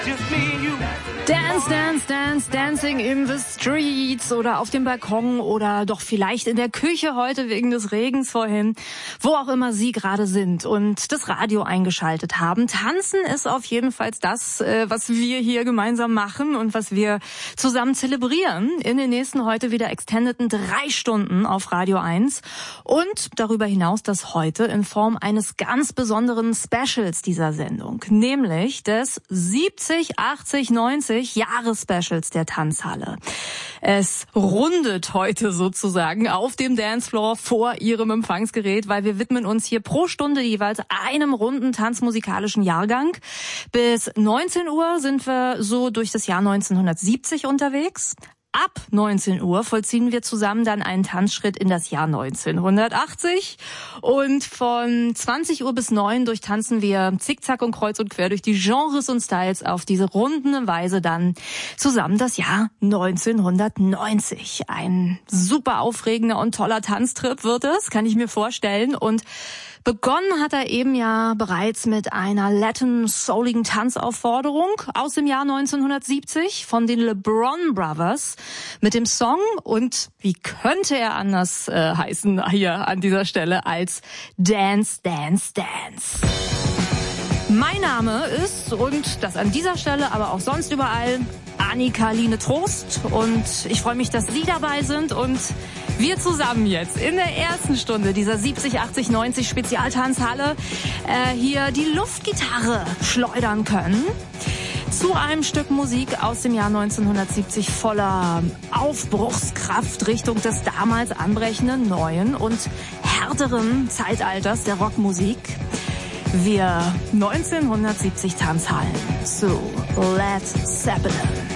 Dance, dance, dance, dancing in the streets oder auf dem Balkon oder doch vielleicht in der Küche heute wegen des Regens vorhin, wo auch immer Sie gerade sind und das Radio eingeschaltet haben. Tanzen ist auf jeden Fall das, was wir hier gemeinsam machen und was wir zusammen zelebrieren in den nächsten heute wieder extendeten 3 Stunden auf Radio 1 und darüber hinaus das heute in Form eines ganz besonderen Specials dieser Sendung, nämlich des 70, 80, 90 Jahres-Specials der Tanzhalle. Es rundet heute sozusagen auf dem Dancefloor vor Ihrem Empfangsgerät, weil wir widmen uns hier pro Stunde jeweils einem runden tanzmusikalischen Jahrgang. Bis 19 Uhr sind wir so durch das Jahr 1970 unterwegs. Ab 19 Uhr vollziehen wir zusammen dann einen Tanzschritt in das Jahr 1980 und von 20 Uhr bis 9 durchtanzen wir zickzack und kreuz und quer durch die Genres und Styles auf diese rundende Weise dann zusammen das Jahr 1990. Ein super aufregender und toller Tanztrip wird es, kann ich mir vorstellen, und begonnen hat er eben ja bereits mit einer Latin-souligen Tanzaufforderung aus dem Jahr 1970 von den LeBron Brothers mit dem Song, und wie könnte er anders heißen hier an dieser Stelle als Dance, Dance, Dance. Mein Name ist, und das an dieser Stelle, aber auch sonst überall, Annika-Line Trost, und ich freue mich, dass Sie dabei sind und wir zusammen jetzt in der ersten Stunde dieser 70, 80, 90 Spezialtanzhalle hier die Luftgitarre schleudern können zu einem Stück Musik aus dem Jahr 1970 voller Aufbruchskraft Richtung des damals anbrechenden, neuen und härteren Zeitalters der Rockmusik. Wir 1970 Tanzhallen zu Led Zeppelin.